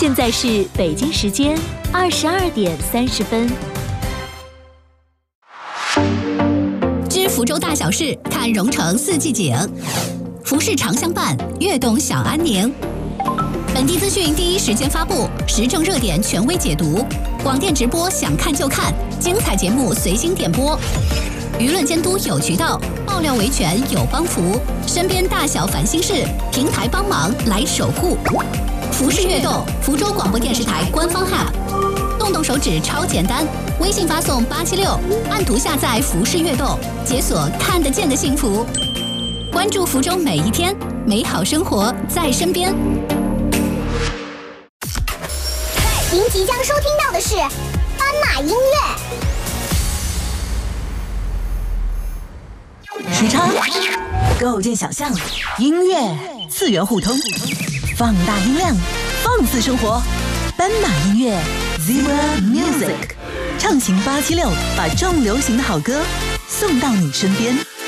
现在是北京时间22:30。 知福州大小事，看蓉城四季景。服饰常相伴，悦动享安宁。本地资讯第一时间发布，时政热点权威解读。广电直播想看就看，精彩节目随心点播。舆论监督有渠道，爆料维权有帮扶。身边大小烦心事，平台帮忙来守护。服饰悦动，福州广播电视台官方 App， 动动手指超简单，微信发送876，按图下载服饰悦动，解锁看得见的幸福。关注福州每一天，美好生活在身边。 您即将收听到的是斑马音乐。 时差构建想象，音乐次元互通，放大音量，放肆生活。斑马音乐 Zebra Music， 畅行876，把重流行的好歌送到你身边。